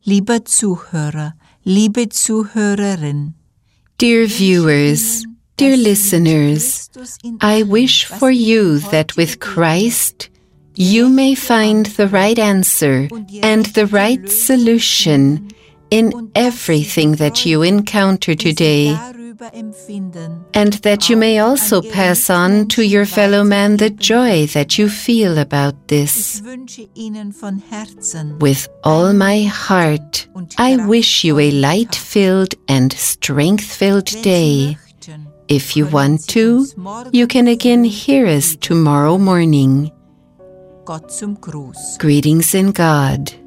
Lieber Zuhörer, liebe Zuhörerin, Dear viewers, dear listeners, I wish for you that with Christ you may find the right answer and the right solution in everything that you encounter today, and that you may also pass on to your fellow man the joy that you feel about this. With all my heart, I wish you a light-filled and strength-filled day. If you want to, you can again hear us tomorrow morning. Gott zum Gruß. Greetings in God.